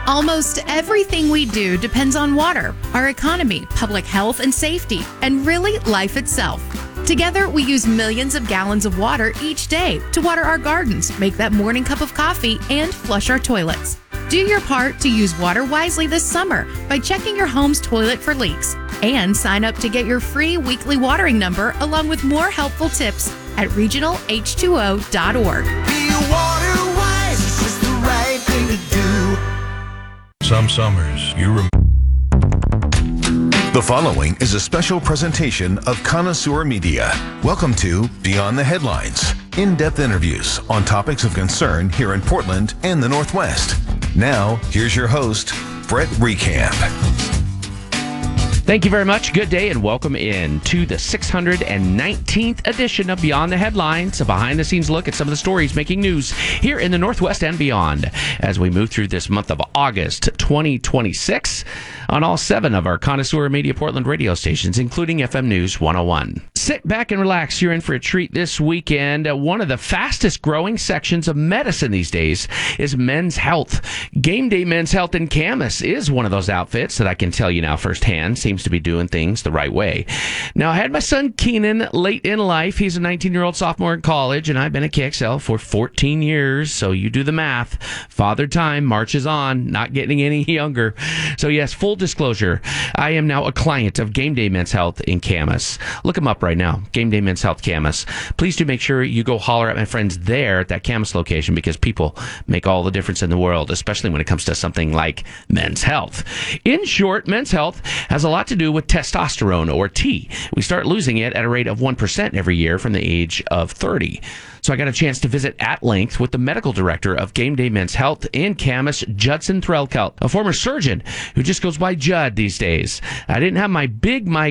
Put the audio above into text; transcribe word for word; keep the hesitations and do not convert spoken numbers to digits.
Almost everything we do depends on water, our economy, public health and safety, and really life itself. Together, we use millions of gallons of water each day to water our gardens, make that morning cup of coffee, and flush our toilets. Do your part to use water wisely this summer by checking your home's toilet for leaks. And sign up to get your free weekly watering number along with more helpful tips at regional H two O dot org. Be water wise, it's just the right thing to do. Some summers, you remember. The following is a special presentation of Connoisseur Media. Welcome to Beyond the Headlines, in-depth interviews on topics of concern here in Portland and the Northwest. Now, here's your host, Brett Recamp. Thank you very much. Good day and welcome in to the six hundred nineteenth edition of Beyond the Headlines, a behind-the-scenes look at some of the stories making news here in the Northwest and beyond as we move through this month of August twenty twenty-six on all seven of our Connoisseur Media Portland radio stations, including F M News one oh one. Sit back and relax. You're in for a treat this weekend. Uh, one of the fastest growing sections of medicine these days is Men's Health. Game Day Men's Health in Camas is one of those outfits that I can tell you now firsthand seems to be doing things the right way. Now, I had my son Keenan late in life. He's a nineteen-year-old sophomore in college, and I've been at K X L for fourteen years, so you do the math. Father time marches on, not getting any younger. So yes, full disclosure, I am now a client of Game Day Men's Health in Camas. Look them up right now, Game Day Men's Health Camas. Please do make sure you go holler at my friends there at that Camas location because people make all the difference in the world, especially when it comes to something like men's health. In short, Men's Health has a lot to do with testosterone, or T. We start losing it at a rate of one percent every year from the age of thirty. So I got a chance to visit at length with the medical director of Game Day Men's Health in Camas, Judson Threlkelt, a former surgeon who just goes by Judd these days. I didn't have my big mic